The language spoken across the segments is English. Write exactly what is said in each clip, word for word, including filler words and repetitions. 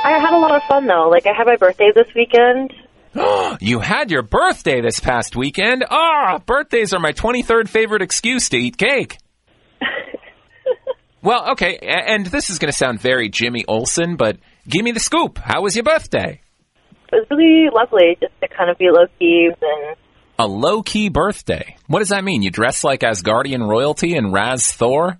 I had a lot of fun, though. Like, I had my birthday this weekend. You had your birthday this past weekend? Ah, birthdays are my twenty-third favorite excuse to eat cake. Well, okay, and this is going to sound very Jimmy Olsen, but give me the scoop. How was your birthday? It was really lovely just to kind of be low-key and... A low-key birthday? What does that mean? You dress like Asgardian royalty and Raz Thor?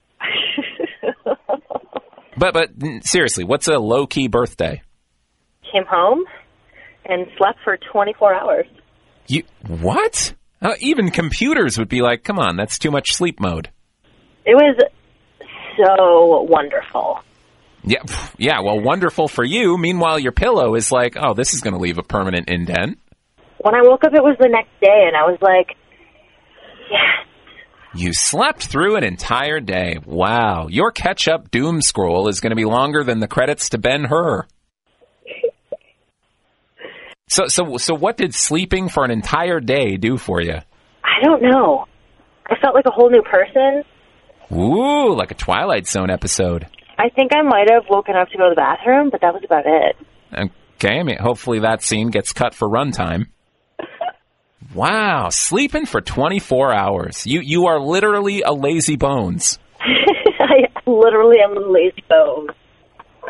but but seriously, what's a low-key birthday? Came home and slept for twenty-four hours. You what? Uh, even computers would be like, come on, that's too much sleep mode. It was so wonderful. Yeah, yeah. Well, wonderful for you. Meanwhile, your pillow is like, oh, this is going to leave a permanent indent. When I woke up, it was the next day, and I was like, yes. You slept through an entire day. Wow. Your catch-up doom scroll is going to be longer than the credits to Ben-Hur. so, so, so, what did sleeping for an entire day do for you? I don't know. I felt like a whole new person. Ooh, like a Twilight Zone episode. I think I might have woken up to go to the bathroom, but that was about it. Okay, I mean, hopefully that scene gets cut for runtime. Wow, sleeping for twenty-four hours. You you are literally a lazy bones. I literally am a lazy bones.